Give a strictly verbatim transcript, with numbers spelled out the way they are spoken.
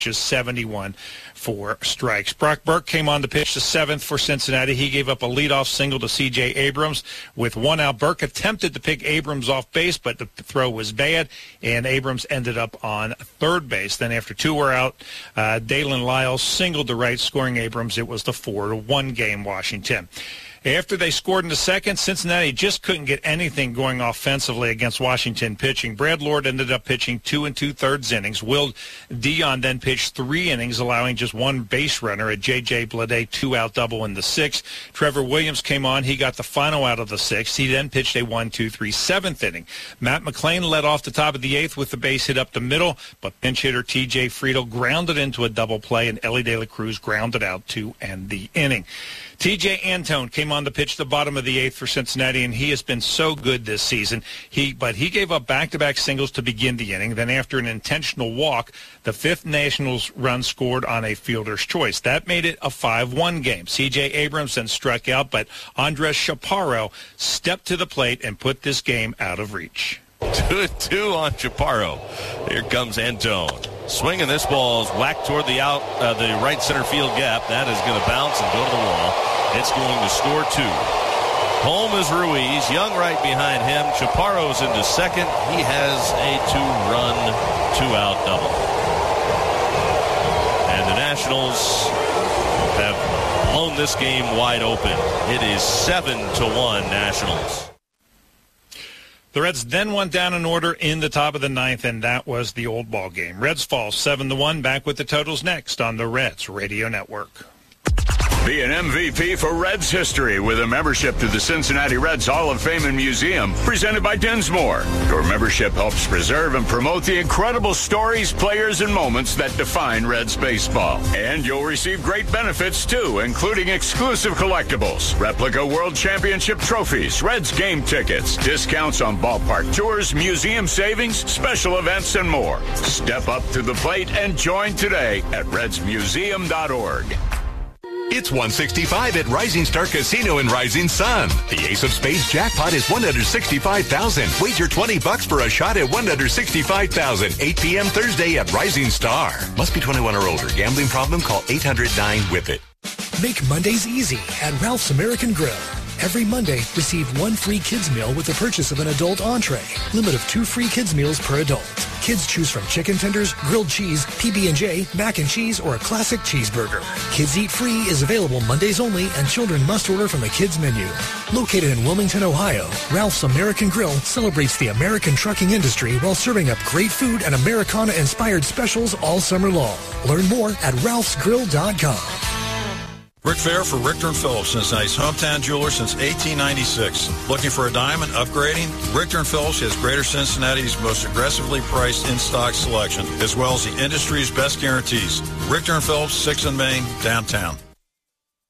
just seventy-one for strikes. Brock Burke came on to pitch the seventh for Cincinnati. He gave up a leadoff single to C J Abrams. With one out, Burke attempted to pick Abrams off base, but the throw was bad, and Abrams ended up on third base. Then after two were out, uh, Dalen Lyles singled to right, scoring Abrams. It was the four to one game, Washington. After they scored in the second, Cincinnati just couldn't get anything going offensively against Washington pitching. Brad Lord ended up pitching two and two-thirds innings. Will Dion then pitched three innings, allowing just one base runner. A J J Bleday two-out double in the sixth. Trevor Williams came on. He got the final out of the sixth. He then pitched a one, two, three, seventh inning. Matt McClain led off the top of the eighth with the base hit up the middle, but pinch hitter T J Friedel grounded into a double play, and Ellie De La Cruz grounded out to end the inning. T J Antone came on to pitch the bottom of the eighth for Cincinnati, and he has been so good this season. He, but he gave up back-to-back singles to begin the inning. Then after an intentional walk, the fifth Nationals run scored on a fielder's choice. That made it a five one game. C J Abrams then struck out, but Andres Chaparro stepped to the plate and put this game out of reach. two two on Chaparro. Here comes Antone. Swinging, this ball is whacked toward the out, uh, the right center field gap. That is going to bounce and go to the wall. It's going to score two. Home is Ruiz. Young right behind him. Chaparro's into second. He has a two-run, two-out double. And the Nationals have blown this game wide open. It is seven to one Nationals. The Reds then went down in order in the top of the ninth, and that was the old ball game. Reds fall seven to one. Back with the totals next on the Reds Radio Network. Be an M V P for Reds history with a membership to the Cincinnati Reds Hall of Fame and Museum, presented by Dinsmore. Your membership helps preserve and promote the incredible stories, players, and moments that define Reds baseball. And you'll receive great benefits, too, including exclusive collectibles, replica World Championship trophies, Reds game tickets, discounts on ballpark tours, museum savings, special events, and more. Step up to the plate and join today at reds museum dot org. It's one sixty-five at Rising Star Casino in Rising Sun. The Ace of Spades jackpot is one hundred sixty-five thousand dollars. Wager twenty bucks for a shot at one hundred sixty-five thousand dollars. eight p.m. Thursday at Rising Star. Must be twenty-one or older. Gambling problem? Call eight hundred nine with it. Make Mondays easy at Ralph's American Grill. Every Monday, receive one free kids meal with the purchase of an adult entree. Limit of two free kids meals per adult. Kids choose from chicken tenders, grilled cheese, P B and J, mac and cheese, or a classic cheeseburger. Kids Eat Free is available Mondays only, and children must order from the kids menu. Located in Wilmington, Ohio, Ralph's American Grill celebrates the American trucking industry while serving up great food and Americana-inspired specials all summer long. Learn more at ralphs grill dot com. Rick Fair for Richter and Phillips, Cincinnati's hometown jeweler since eighteen ninety-six. Looking for a diamond upgrading? Richter and Phillips has Greater Cincinnati's most aggressively priced in-stock selection, as well as the industry's best guarantees. Richter and Phillips, sixth and Main, downtown.